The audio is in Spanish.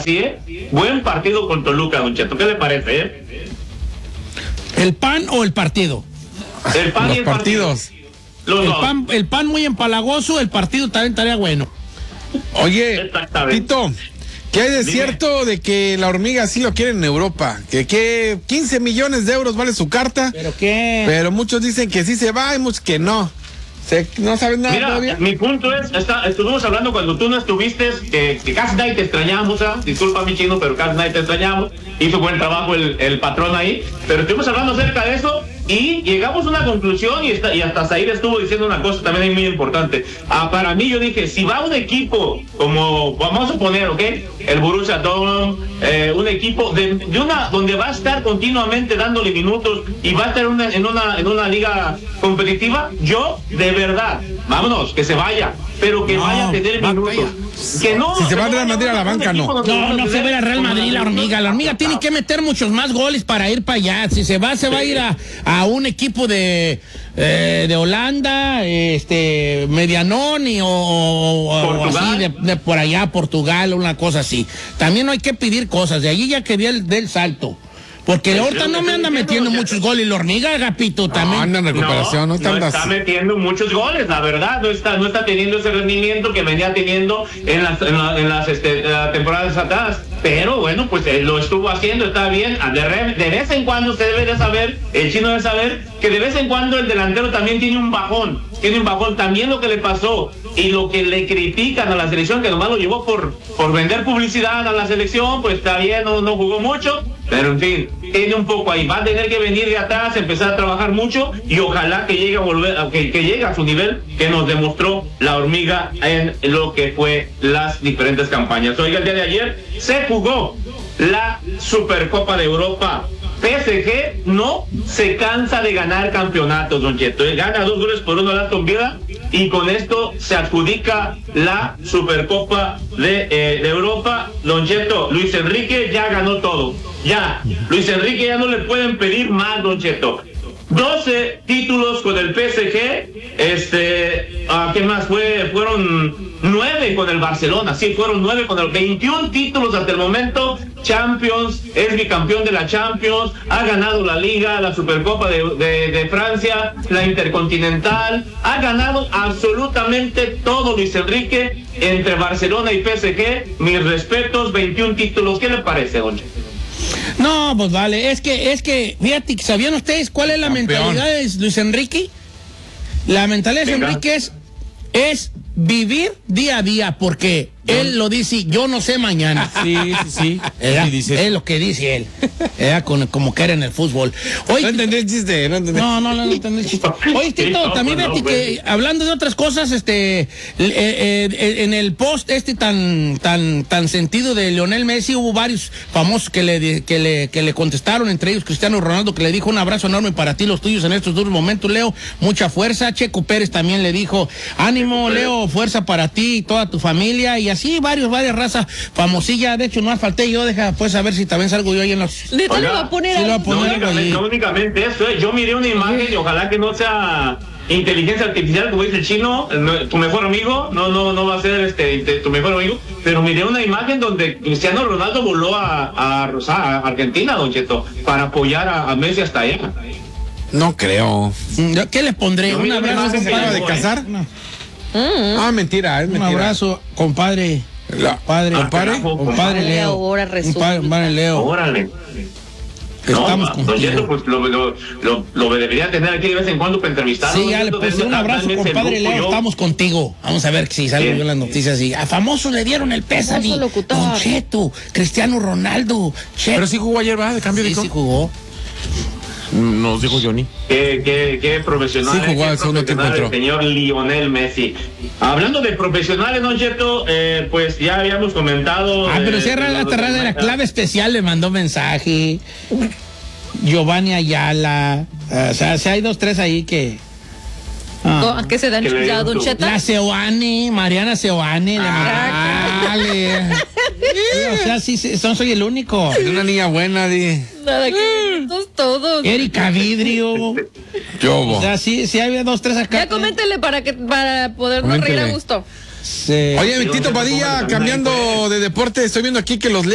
así, buen partido con Toluca, Don Cheto. ¿Qué le parece, ¿El PAN o el partido? El PAN y el partidos. El PAN muy empalagoso, el partido también estaría bueno. Oye, Tito, ¿qué hay de cierto de que la hormiga sí lo quiere en Europa? Que 15 millones de euros vale su carta. ¿Pero qué? Pero muchos dicen que sí se va y muchos que no. ¿No saben nada todavía? Mi punto es, estuvimos hablando cuando tú no estuviste, que casi nadie te extrañamos, disculpa mi chino, pero casi nadie te extrañamos, hizo buen trabajo el patrón ahí, pero estuvimos hablando acerca de eso y llegamos a una conclusión y hasta Zaire estuvo diciendo una cosa también muy importante. Para mí yo dije, si va un equipo como, vamos a poner, ¿ok? El Borussia Dortmund, un equipo donde va a estar continuamente dándole minutos y va a estar en una liga competitiva, yo de verdad, vámonos, que se vaya, pero que vaya a tener minutos. Que no, si se va a Real Madrid a la banca, no. No se ve a Real Madrid la hormiga. La hormiga tiene que meter muchos más goles para ir para allá. Si se va a ir a un equipo de Holanda, medianón o así, de por allá, Portugal, una cosa así. También no hay que pedir cosas. De allí ya que del salto. Porque ahorita no me anda metiendo muchos goles. La hormiga, Agapito, también. Anda en recuperación, no está metiendo muchos goles, la verdad. No está teniendo ese rendimiento que venía teniendo en las temporadas atrás. Pero bueno, pues lo estuvo haciendo, está bien. De vez en cuando usted debe de saber, el chino debe saber, que de vez en cuando el delantero también tiene un bajón. También lo que le pasó y lo que le critican a la selección, que nomás lo llevó por vender publicidad a la selección, pues está bien, no jugó mucho. Pero en fin, tiene un poco ahí, va a tener que venir de atrás, empezar a trabajar mucho y ojalá que llegue a volver, que llegue a su nivel que nos demostró la hormiga en lo que fue las diferentes campañas. Oiga, el día de ayer se jugó la Supercopa de Europa. PSG no se cansa de ganar campeonatos, Don Cheto. Gana 2-1 al Aston Villa y con esto se adjudica la Supercopa de Europa. Don Cheto, Luis Enrique ya ganó todo. Ya, Luis Enrique ya no le pueden pedir más, Don Cheto. 12 títulos con el PSG, ¿qué más fue? Fueron 9 con el Barcelona, sí, fueron 9 con el 21 títulos hasta el momento, Champions, es bicampeón de la Champions, ha ganado la Liga, la Supercopa de Francia, la Intercontinental, ha ganado absolutamente todo Luis Enrique entre Barcelona y PSG, mis respetos, 21 títulos, ¿qué le parece, don Cheto? No, pues vale, es que, fíjate, ¿sabían ustedes cuál es la mentalidad de Luis Enrique? La mentalidad de Luis Enrique es vivir día a día, porque él lo dice, yo no sé mañana. Sí. Es lo que dice él. Como que era en el fútbol. Oye, no entendí el chiste, no entendí. No entendí el chiste. Oye, Tito, también fíjate que hablando de otras cosas, en el post tan sentido de Lionel Messi, hubo varios famosos que le contestaron, entre ellos Cristiano Ronaldo, que le dijo un abrazo enorme para ti, los tuyos en estos duros momentos, Leo, mucha fuerza. Checo Pérez también le dijo, ánimo, Leo, fuerza para ti y toda tu familia, y así varias razas famosillas. De hecho, no falté yo, deja pues a ver si también salgo yo ahí en los... Oiga, le va a poner no únicamente eso, yo miré una imagen y ojalá que no sea inteligencia artificial, como dice el chino, tu mejor amigo, no va a ser tu mejor amigo, pero miré una imagen donde Cristiano Ronaldo voló a Argentina, Don Cheto, para apoyar a Messi hasta allá. No creo. ¿Qué le pondré? ¿Un abrazo, compadre? ¿Se acaba de casar? No. Mentira, es mentira. Un abrazo, compadre. Compadre Leo. Ahora resulta. Compadre Leo. Órale. Estamos contigo. Pues lo debería tener aquí de vez en cuando para entrevistarlo. Sí, ya le puse un abrazo, compadre Leo. Estamos contigo. Vamos a ver si salgo yo en las noticias. Y a famosos le dieron el pésame. Don Cheto, Cristiano Ronaldo. Pero sí jugó ayer, ¿va? De cambio sí jugo. Nos dijo Johnny. Qué profesional. Sí, jugó al segundo tiempo. El señor Lionel Messi. Hablando de profesionales, Don Cheto, pues ya habíamos comentado. Pero cierra la terraza de la clave especial, le mandó mensaje. Giovanni Ayala. O sea, hay 2, 3 ahí que. ¿A qué se dan ya, Don Cheto? La Seoane, Mariana Seoane. O sea, sí, soy el único. Es una niña buena, Nada que todos. Erika Vidrio. Yo. O sea, sí había 2, 3 acá. Ya coméntele para podernos reír a gusto. Oye, Tito Padilla, cambiando de deporte, estoy viendo aquí que los